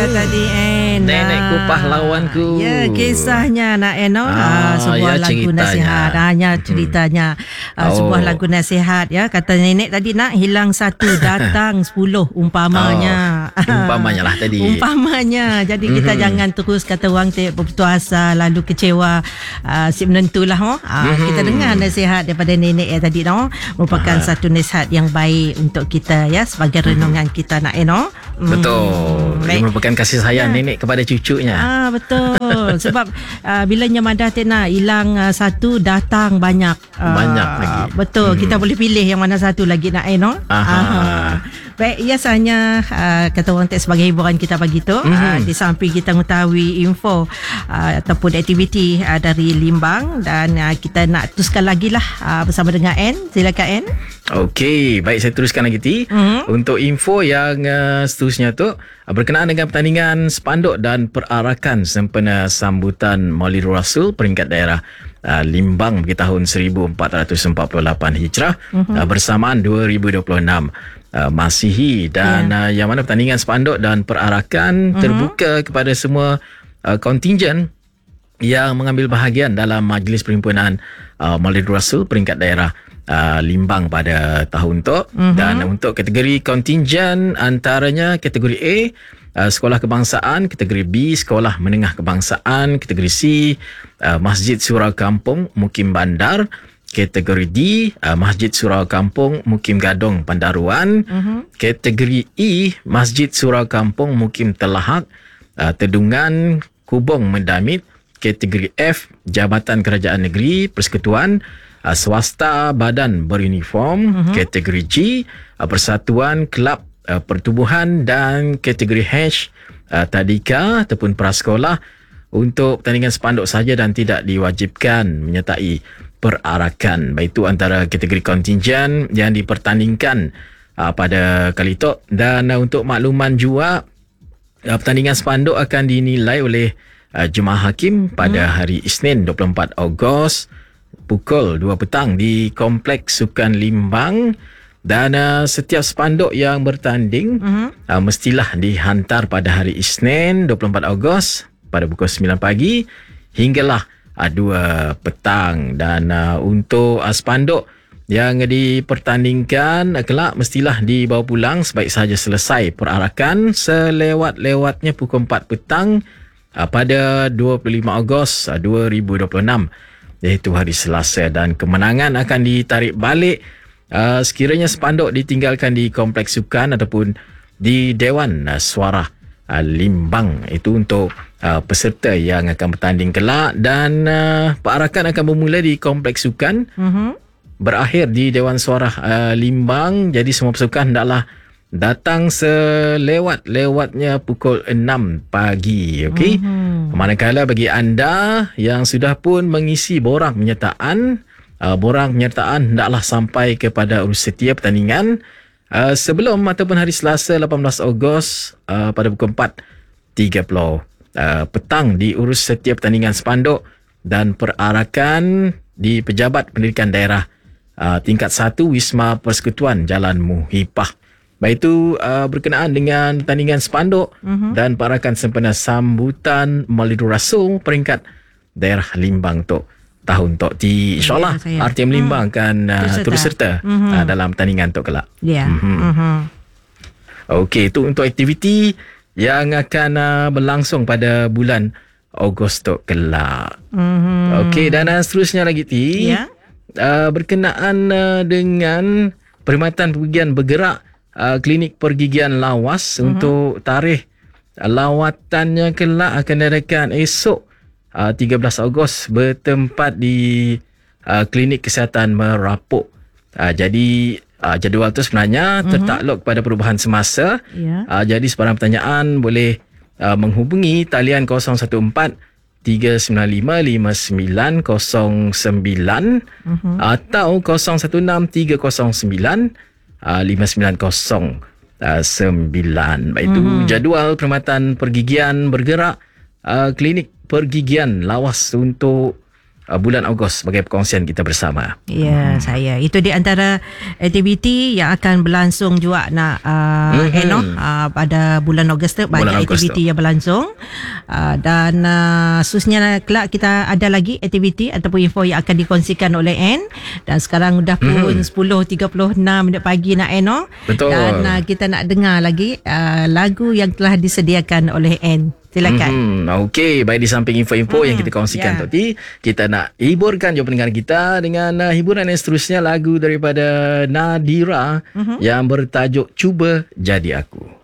tadi Nenekku pahlawanku. Ya, kisahnya nak sebuah lagu nasihat. Hanya ceritanya sebuah lagu nasihat ya. Kata nenek tadi nak hilang satu datang 10 umpamanya. Umpamanya lah tadi. Umpamanya. Jadi kita jangan terus kata orang berputus asa lalu kecewa si menentulah. Kita dengar nasihat daripada nenek ya tadi merupakan satu nasihat yang baik untuk kita ya sebagai renungan kita nak Betul. Dia merupakan kasih sayang nenek kepada cucunya. Betul. Sebab bila nyamadah tena hilang satu datang banyak. Banyak lagi. Betul. Kita boleh pilih yang mana satu lagi nak Baik, biasanya kata orang sebagai hiburan kita pagi tu di samping kita mengetahui info ataupun aktiviti dari Limbang dan kita nak teruskan lagi lah bersama dengan Ann. Silakan Ann. Okey, baik saya teruskan lagi untuk info yang seterusnya tu berkenaan dengan pertandingan spanduk dan perarakan sempena sambutan Maulidur Rasul peringkat daerah Limbang bagi tahun 1448 Hijrah bersamaan 2026 Masihi dan yang mana pertandingan spanduk dan perarakan terbuka kepada semua kontingen yang mengambil bahagian dalam majlis perhimpunan Maulidur Rasul peringkat daerah Limbang pada tahun tu. Dan untuk kategori kontingen antaranya kategori A sekolah kebangsaan, kategori B sekolah menengah kebangsaan, kategori C Masjid Surau Kampung Mukim Bandar, kategori D Masjid Surau Kampung Mukim Gadong Pandaruan, kategori E Masjid Surau Kampung Mukim Telahak Tedungan Kubong Mendamit, kategori F Jabatan Kerajaan Negeri Persekutuan Swasta Badan Beruniform, kategori G Persatuan Kelab Pertubuhan dan kategori H Tadika ataupun prasekolah untuk pertandingan spanduk saja dan tidak diwajibkan menyertai perarakan. Itu antara kategori kontingen yang dipertandingkan pada kali itu. Dan untuk makluman juga pertandingan spanduk akan dinilai oleh Jemaah Hakim pada hari Isnin 24 Ogos pukul 2 petang di Kompleks Sukan Limbang. Dan setiap spanduk yang bertanding mestilah dihantar pada hari Isnin 24 Ogos pada pukul 9 pagi hinggalah 2 petang. Dan untuk spanduk yang dipertandingkan kelak mestilah dibawa pulang sebaik sahaja selesai perarakan selewat-lewatnya pukul 4 petang pada 25 Ogos 2026 iaitu hari Selasa. Dan kemenangan akan ditarik balik sekiranya spanduk ditinggalkan di Kompleks Sukan ataupun di Dewan Suara Limbang. Itu untuk peserta yang akan bertanding kelak. Dan perarakan akan bermula di Kompleks Sukan, berakhir di Dewan Suara Limbang. Jadi semua pasukan hendaklah datang selewat-lewatnya pukul 6 pagi. Okey. Manakala bagi anda yang sudah pun mengisi borang penyertaan, borang penyertaan hendaklah sampai kepada urus setia pertandingan sebelum ataupun hari Selasa 18 Ogos pada pukul 4.30 petang di urus setia pertandingan spanduk dan perarakan di Pejabat Pendidikan Daerah tingkat 1 Wisma Persekutuan Jalan Muhibah. Baik itu berkenaan dengan pertandingan spanduk dan perarakan sempena sambutan Maulidur Rasul peringkat daerah Limbang tu tahun tu. InsyaAllah RTM Limbang akan turut serta dalam pertandingan tu kelak. Okey, itu untuk aktiviti yang akan berlangsung pada bulan Ogos tu kelak. Okey, dan seterusnya lagi berkenaan dengan perkhidmatan pergigian bergerak klinik pergigian lawas untuk tarikh lawatannya kelak akan diadakan esok 13 Ogos bertempat di Klinik Kesihatan Merapuk. Jadi jadual tu sebenarnya tertakluk kepada perubahan semasa. Jadi sebarang pertanyaan boleh menghubungi talian 014 395 5909 atau 016 309 5909. Itu jadual perkhidmatan pergigian bergerak klinik pergigian lawas untuk bulan Ogos sebagai perkongsian kita bersama. Ya, saya. Itu di antara aktiviti yang akan berlangsung juga pada bulan Ogos tu. Banyak aktiviti yang berlangsung. Dan khususnya kelak kita ada lagi aktiviti ataupun info yang akan dikongsikan oleh Ann. Dan sekarang dah pun 10.36 minit pagi nak Ann. Betul. Dan kita nak dengar lagi lagu yang telah disediakan oleh Ann. Silakan. Okey, baik, di samping info-info yang kita kongsikan tadi, kita nak hiburkan juga pendengar kita dengan hiburan yang seterusnya, lagu daripada Nadira yang bertajuk Cuba Jadi Aku.